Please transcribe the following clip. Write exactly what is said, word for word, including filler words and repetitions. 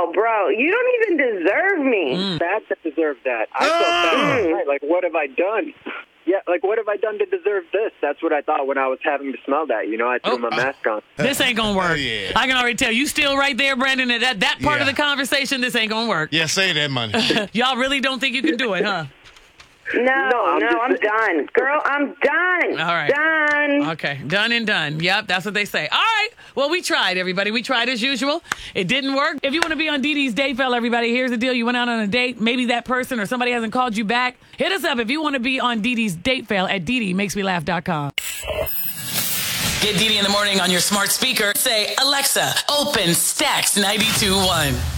No, bro, you don't even deserve me. Mm. Bats that deserve that. I felt that last night. Like, what have I done? Yeah, like, what have I done to deserve this? That's what I thought when I was having to smell that. You know, I threw Oh. my mask on. This ain't gonna work. Yeah. I can already tell. You still right there, Brandon, at that, that part Yeah. of the conversation, this ain't gonna work. Yeah, say that, money. Y'all really don't think you can do it, huh? No, no, I'm I'm, just- done. Girl, I'm done. All right. Done. Okay, done and done. Yep, that's what they say. All right. Well, we tried, everybody. We tried as usual. It didn't work. If you want to be on Dee Dee's Date Fell, everybody, here's the deal. You went out on a date. Maybe that person or somebody hasn't called you back. Hit us up if you want to be on Dee Dee's Date Fell at Dee Dee Makes Me Laugh dot com. Get Dee Dee in the morning on your smart speaker. Say, Alexa, open Stax ninety-two point one.